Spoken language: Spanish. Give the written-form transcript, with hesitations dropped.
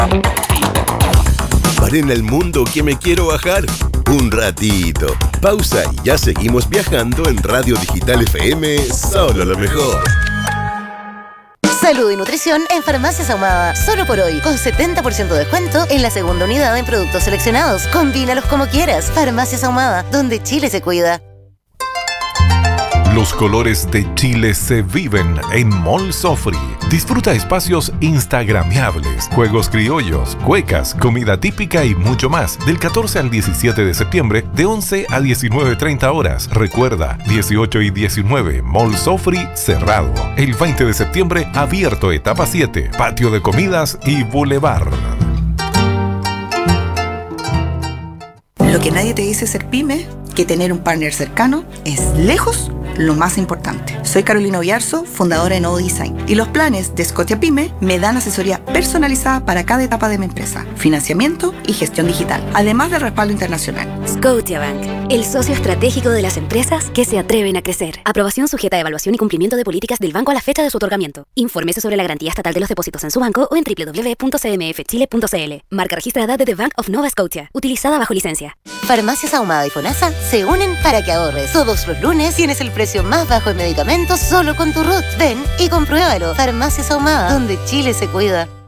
Paren el mundo que me quiero bajar. Un ratito. Pausa y ya seguimos viajando en Radio Digital FM, solo lo mejor. Salud y nutrición en Farmacias Ahumada. Solo por hoy, con 70% de descuento en la segunda unidad en productos seleccionados. Combínalos como quieras. Farmacias Ahumada, donde Chile se cuida. Los colores de Chile se viven en Mall Sofri. Disfruta espacios instagramiables, juegos criollos, cuecas, comida típica y mucho más. Del 14 al 17 de septiembre, de 11 a 19:30 horas. Recuerda, 18 y 19, Mall Sofri cerrado. El 20 de septiembre, abierto etapa 7, patio de comidas y boulevard. Lo que nadie te dice ser pyme, que tener un partner cercano es lejos lo más importante. Soy Carolina Oyarzo, fundadora de Nodo Design, y los planes de Scotia Pyme me dan asesoría personalizada para cada etapa de mi empresa, financiamiento y gestión digital, además del respaldo internacional. Scotiabank, el socio estratégico de las empresas que se atreven a crecer. Aprobación sujeta a evaluación y cumplimiento de políticas del banco a la fecha de su otorgamiento. Infórmese sobre la garantía estatal de los depósitos en su banco o en www.cmfchile.cl. Marca registrada de The Bank of Nova Scotia, utilizada bajo licencia. Farmacias Ahumada y FONASA se unen para que ahorres. Todos los lunes tienes el precio más bajo en medicamentos solo con tu RUT. Ven y compruébalo. Farmacias Ahumada, donde Chile se cuida.